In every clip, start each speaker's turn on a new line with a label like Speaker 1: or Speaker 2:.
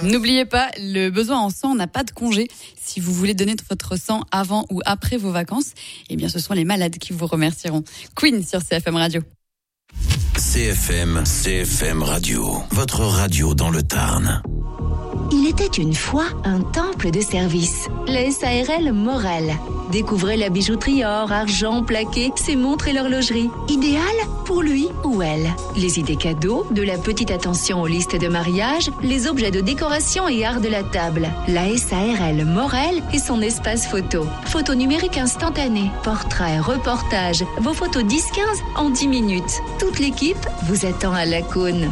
Speaker 1: N'oubliez pas, le besoin en sang n'a pas de congé. Si vous voulez donner votre sang avant ou après vos vacances, eh bien, ce sont les malades qui vous remercieront. Queen sur CFM Radio.
Speaker 2: CFM Radio, votre radio dans le Tarn.
Speaker 3: Il était une fois un temple de service, la SARL Morel. Découvrez la bijouterie or, argent, plaqué, ses montres et l'horlogerie. Idéal pour lui ou elle. Les idées cadeaux, de la petite attention aux listes de mariage, les objets de décoration et art de la table. La SARL Morel et son espace photo. Photos numériques instantanées, portraits, reportages, vos photos 10-15 en 10 minutes. Toute l'équipe vous attend à Lacaune.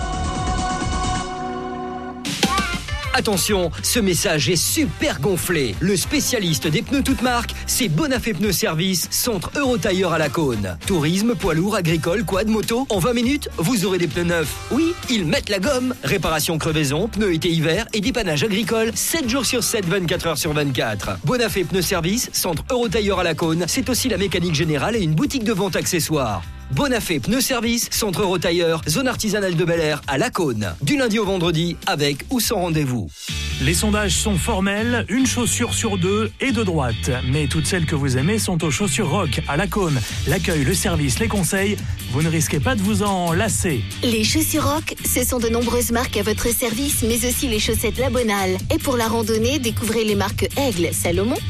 Speaker 4: Attention, ce message est super gonflé. Le spécialiste des pneus toutes marques, c'est Bonafé Pneus Service, centre Eurotailleur à Lacaune. Tourisme, poids lourd, agricole, quad, moto. En 20 minutes, vous aurez des pneus neufs. Oui, ils mettent la gomme. Réparation crevaison, pneus été-hiver et dépannage agricole, 7 jours sur 7, 24 heures sur 24. Bonafé Pneus Service, centre Eurotailleur à Lacaune, c'est aussi la mécanique générale et une boutique de vente accessoires. Bonafé Pneus Service, centre Eurotailleur, zone artisanale de Bel-Air à Lacaune. Du lundi au vendredi, avec ou sans rendez-vous.
Speaker 5: Les sondages sont formels, une chaussure sur deux est de droite. Mais toutes celles que vous aimez sont aux chaussures rock à Lacaune. L'accueil, le service, les conseils, vous ne risquez pas de vous en lasser.
Speaker 6: Les chaussures rock, ce sont de nombreuses marques à votre service, mais aussi les chaussettes La Bonale. Et pour la randonnée, découvrez les marques Aigle, Salomon,